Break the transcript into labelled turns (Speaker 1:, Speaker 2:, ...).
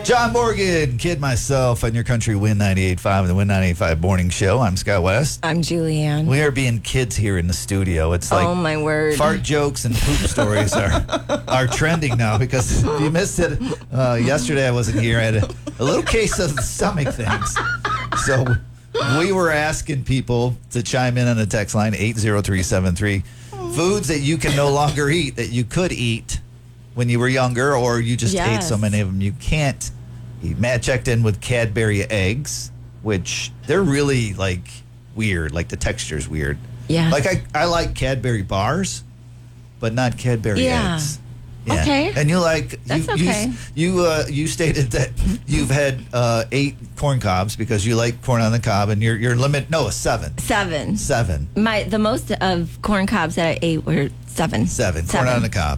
Speaker 1: John Morgan, Kid Myself on your country Win 98.5 and the Win 98.5 Morning Show. I'm Scott West.
Speaker 2: I'm Julianne.
Speaker 1: We are being kids here in the studio. It's like
Speaker 2: oh my word.
Speaker 1: Fart jokes and poop stories are trending now because if you missed it yesterday, I wasn't here. I had a little case of stomach things. So we were asking people to chime in on the text line 80373. Foods that you can no longer eat that you could eat when you were younger, or you just ate so many of them you can't eat. Matt checked in with Cadbury eggs, which they're really like weird. Like the texture's weird.
Speaker 2: Yeah.
Speaker 1: Like I like Cadbury bars, but not Cadbury eggs. Yeah.
Speaker 2: Okay.
Speaker 1: And you like
Speaker 2: okay.
Speaker 1: You stated that you've had 8 corn cobs because you like corn on the cob, and your limit a 7.
Speaker 2: 7.
Speaker 1: 7.
Speaker 2: The most of corn cobs that I ate were 7.
Speaker 1: 7. Corn on the cob.